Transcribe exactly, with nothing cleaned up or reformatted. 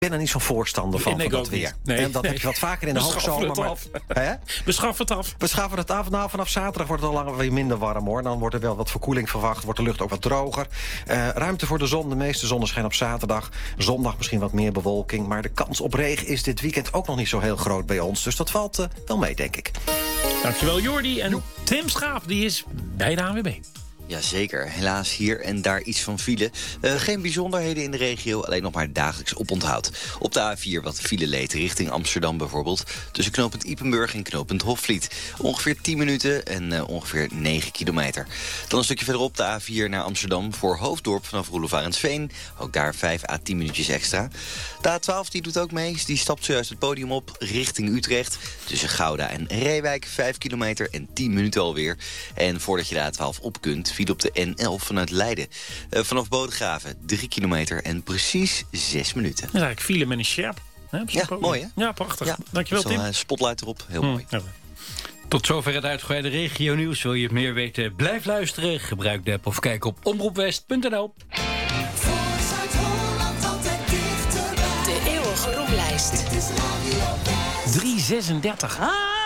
Ik ben er niet zo'n voorstander van, Nee, van ik dat ook weer. niet. Nee, en dat nee. heb je wat vaker in de We schaffen hoogzomer. het Maar, hè? We schaffen het af. We schaffen het af. Nou, vanaf zaterdag wordt het al lang weer minder warm, hoor. Dan wordt er wel wat verkoeling verwacht. Wordt de lucht ook wat droger. Uh, ruimte voor de zon. De meeste zonneschijn op zaterdag. Zondag misschien wat meer bewolking. Maar de kans op regen is dit weekend ook nog niet zo heel groot bij ons. Dus dat valt uh, wel mee, denk ik. Dankjewel, Jordi. En Tim Schaap, die is bij de A N W B. Jazeker, helaas hier en daar iets van file. Uh, geen bijzonderheden in de regio, alleen nog maar dagelijks oponthoud. Op de A vier wat file leed richting Amsterdam bijvoorbeeld. Tussen knooppunt Ypenburg en knooppunt Hofvliet. Ongeveer tien minuten en uh, ongeveer negen kilometer. Dan een stukje verderop de A vier naar Amsterdam voor Hoofddorp vanaf Roelof Arendsveen. Ook daar vijf à tien minuutjes extra. De A twaalf die doet ook mee. Die stapt zojuist het podium op richting Utrecht. Tussen Gouda en Reewijk vijf kilometer en tien minuten alweer. En voordat je de A twaalf op kunt, viel op de N elf vanuit Leiden. Uh, vanaf Bodegraven drie kilometer en precies zes minuten. Dat is eigenlijk file met een sjerp. Hè, ja, mooi hè? Ja, prachtig. Ja, dankjewel Tim. Uh, spotlight erop, heel hm, mooi. Ja. Tot zover het uitgebreide regionieuws. Wil je meer weten? Blijf luisteren. Gebruik de app of kijk op omroepwest punt n l. De eeuwige roemlijst. drie zesendertig.